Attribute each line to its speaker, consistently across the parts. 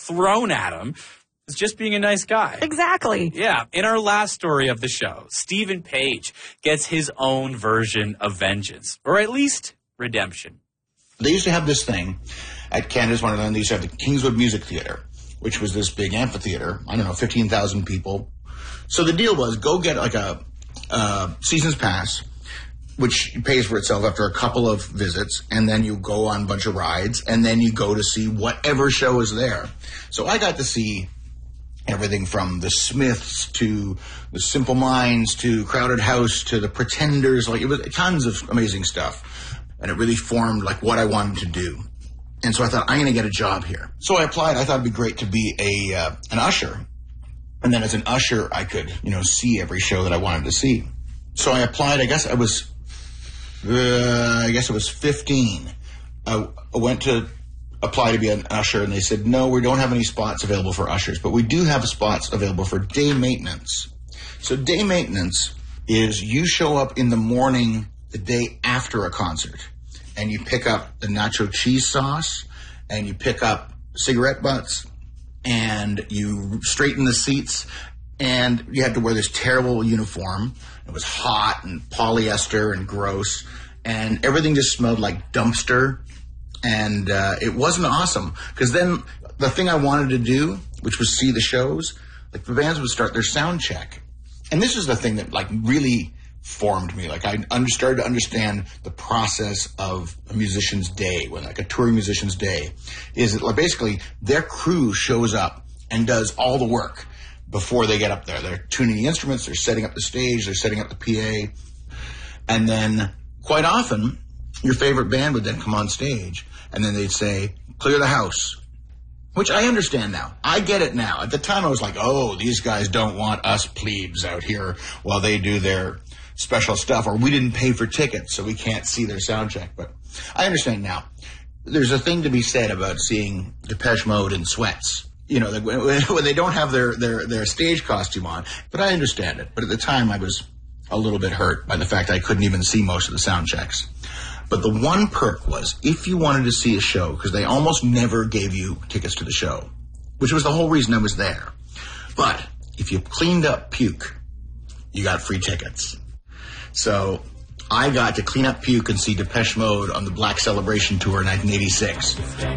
Speaker 1: thrown at him as just being a nice guy.
Speaker 2: Exactly.
Speaker 1: Yeah. In our last story of the show, Stephen Page gets his own version of vengeance, or at least redemption.
Speaker 3: They used to have this thing at Canada's Wonderland. They used to have the Kingswood Music Theatre, which was this big amphitheater. 15,000 people. So the deal was, go get like a season's pass, which pays for itself after a couple of visits, and then you go on a bunch of rides, and then you go to see whatever show is there. So I got to see everything from the Smiths to the Simple Minds to Crowded House to the Pretenders. Like, it was tons of amazing stuff, and it really formed like what I wanted to do. And so I thought, I'm going to get a job here. So I applied. I thought it'd be great to be an usher. And then as an usher, I could, see every show that I wanted to see. So I applied. I guess it was 15. I went to apply to be an usher, and they said, no, we don't have any spots available for ushers, but we do have spots available for day maintenance. So day maintenance is you show up in the morning the day after a concert, and you pick up the nacho cheese sauce, and you pick up cigarette butts, and you straighten the seats, and you had to wear this terrible uniform. It was hot and polyester and gross, and everything just smelled like dumpster, and it wasn't awesome, because then the thing I wanted to do, which was see the shows, like the bands would start their sound check. And this is the thing that like really formed me. Like, I started to understand the process of a musician's day, when like a touring musician's day is that, like, basically their crew shows up and does all the work before they get up there. They're tuning the instruments, they're setting up the stage, they're setting up the PA. And then quite often your favorite band would then come on stage, and then they'd say, clear the house. Which I understand now. I get it now. At the time I was like, oh, these guys don't want us plebes out here while they do their special stuff, or we didn't pay for tickets, so we can't see their sound check. But I understand now. There's a thing to be said about seeing Depeche Mode in sweats, when they don't have their stage costume on. But I understand it. But at the time, I was a little bit hurt by the fact I couldn't even see most of the sound checks. But the one perk was, if you wanted to see a show, because they almost never gave you tickets to the show, which was the whole reason I was there. But if you cleaned up puke, you got free tickets. So I got to clean up puke and see Depeche Mode on the Black Celebration Tour in 1986.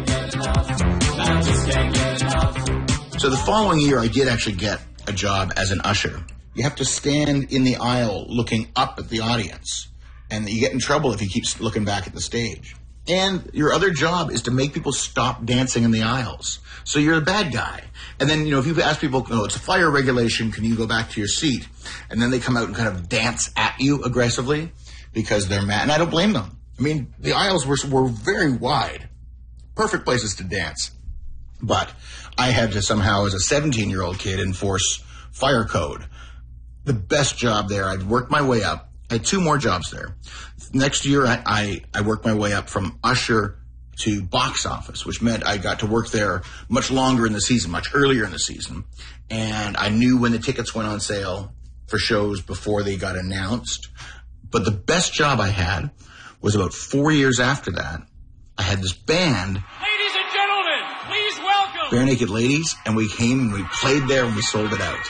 Speaker 3: So the following year, I did actually get a job as an usher. You have to stand in the aisle looking up at the audience, and you get in trouble if you keep looking back at the stage. And your other job is to make people stop dancing in the aisles. So you're a bad guy. And then, if you ask people, it's a fire regulation, can you go back to your seat? And then they come out and kind of dance at you aggressively because they're mad. And I don't blame them. I mean, the aisles were very wide. Perfect places to dance. But I had to somehow, as a 17-year-old kid, enforce fire code. The best job there, I'd worked my way up. I had 2 more jobs there. Next year, I worked my way up from usher to box office, which meant I got to work there much longer in the season, much earlier in the season. And I knew when the tickets went on sale for shows before they got announced. But the best job I had was about 4 years after that. I had this band.
Speaker 4: Ladies and gentlemen, please welcome
Speaker 3: Bare Naked Ladies, and we came and we played there and we sold it out.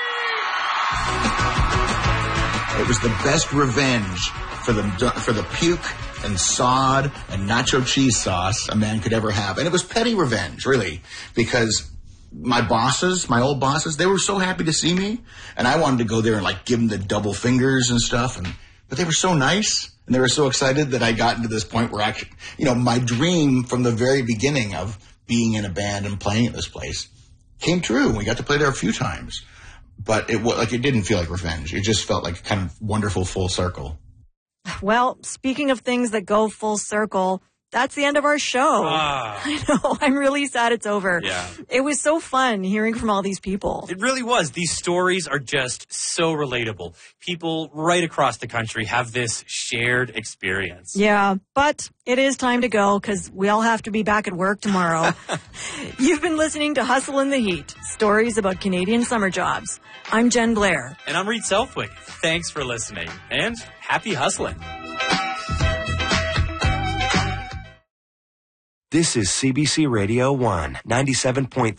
Speaker 3: It was the best revenge for the puke and sod and nacho cheese sauce a man could ever have. And it was petty revenge, really, because my old bosses, they were so happy to see me, and I wanted to go there and like give them the double fingers and stuff. But they were so nice, and they were so excited that I got into this point where actually, my dream from the very beginning of being in a band and playing at this place came true. We got to play there a few times. But it didn't feel like revenge. It just felt like kind of wonderful full circle.
Speaker 2: Well, speaking of things that go full circle, that's the end of our show. I know. I'm really sad it's over.
Speaker 1: Yeah.
Speaker 2: It was so fun hearing from all these people.
Speaker 1: It really was. These stories are just so relatable. People right across the country have this shared experience.
Speaker 2: Yeah, but it is time to go because we all have to be back at work tomorrow. You've been listening to Hustle in the Heat, stories about Canadian summer jobs. I'm Jen Blair.
Speaker 1: And I'm Reed Selfwick. Thanks for listening, and happy hustling.
Speaker 5: This is CBC Radio 1, 97.3.